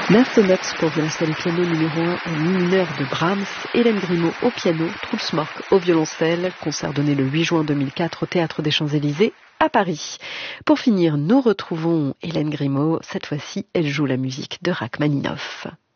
Mertonux pour violoncelle et piano numéro 1 en mi mineur de Brahms, Hélène Grimaud au piano, Truls Mork au violoncelle, concert donné le 8 juin 2004 au Théâtre des Champs-Élysées à Paris. Pour finir, nous retrouvons Hélène Grimaud. Cette fois-ci, elle joue la musique de Rachmaninoff.